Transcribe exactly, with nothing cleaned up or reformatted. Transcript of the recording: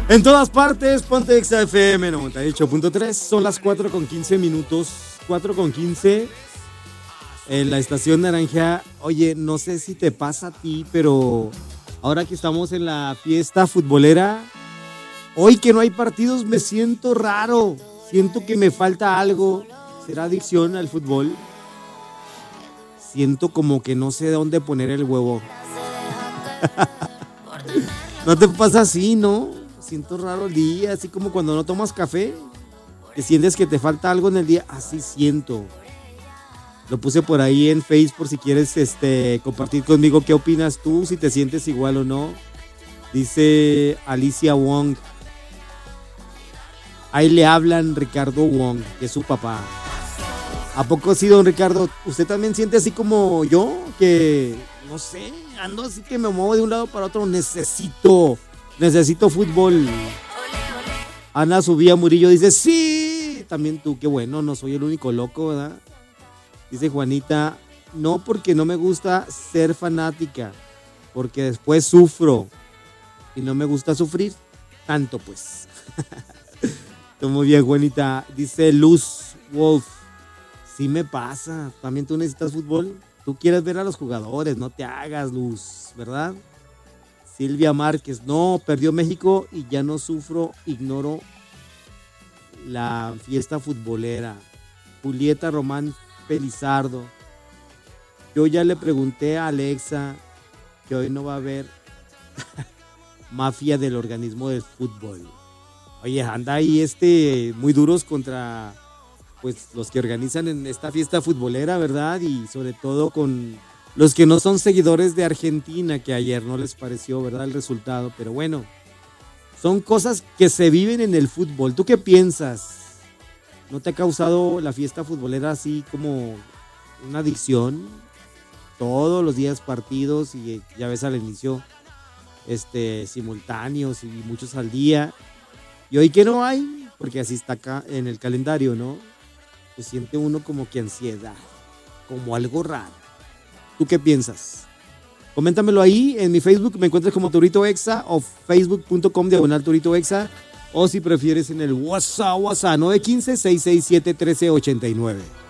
En todas partes, ponte Exa F M noventa y ocho punto tres. Son las cuatro con quince minutos. cuatro con quince en la estación naranja. Oye, no sé si te pasa a ti, pero ahora que estamos en la fiesta futbolera, hoy que no hay partidos me siento raro. Siento que me falta algo. ¿Será adicción al fútbol? Siento como que no sé dónde poner el huevo. ¿No te pasa así, no? Siento raro el día, así como cuando no tomas café, que sientes que te falta algo en el día, así siento. Lo puse por ahí en Facebook por si quieres este, compartir conmigo qué opinas tú, si te sientes igual o no. Dice Alicia Wong. Ahí le hablan Ricardo Wong, que es su papá. ¿A poco sí, don Ricardo? ¿Usted también siente así como yo? Que, no sé, ando así que me muevo de un lado para otro, necesito... Necesito fútbol. Ana Subía Murillo dice, sí. También tú, qué bueno, no soy el único loco, ¿verdad? Dice Juanita, no porque no me gusta ser fanática, porque después sufro. Y no me gusta sufrir tanto, pues. Todo muy bien, Juanita. Dice Luz Wolf, sí me pasa. También tú necesitas fútbol. Tú quieres ver a los jugadores, no te hagas, Luz, ¿verdad? Silvia Márquez, no, perdió México y ya no sufro, ignoro la fiesta futbolera. Julieta Román Felizardo, yo ya le pregunté a Alexa que hoy no va a haber mafia del organismo del fútbol. Oye, anda ahí este muy duros contra pues los que organizan en esta fiesta futbolera, ¿verdad? Y sobre todo con los que no son seguidores de Argentina, que ayer no les pareció, ¿verdad?, el resultado. Pero bueno, son cosas que se viven en el fútbol. ¿Tú qué piensas? ¿No te ha causado la fiesta futbolera así como una adicción? Todos los días partidos y ya ves al inicio este, simultáneos y muchos al día. Y hoy que no hay, porque así está acá en el calendario, ¿no? Pues siente uno como que ansiedad, como algo raro. ¿Tú qué piensas? Coméntamelo ahí en mi Facebook, me encuentras como Torito Exa o facebook punto com diagonal Torito Exa, o si prefieres en el WhatsApp, WhatsApp nueve uno cinco, seis seis siete, uno tres ocho nueve.